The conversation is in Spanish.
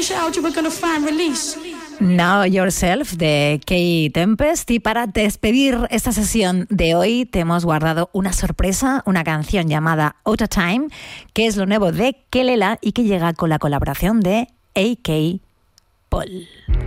child, you were gonna find release. Know Yourself de Kay Tempest. Y para despedir esta sesión de hoy te hemos guardado una sorpresa, una canción llamada Out of Time, que es lo nuevo de Kelela y que llega con la colaboración de A.K. Paul.